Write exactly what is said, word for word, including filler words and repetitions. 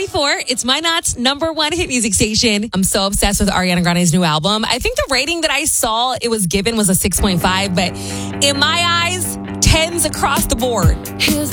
ninety-four. It's My Knots number one hit music station. I'm so obsessed with Ariana Grande's new album. I think the rating that I saw it was given was a six point five, but in my eyes, tens across the board.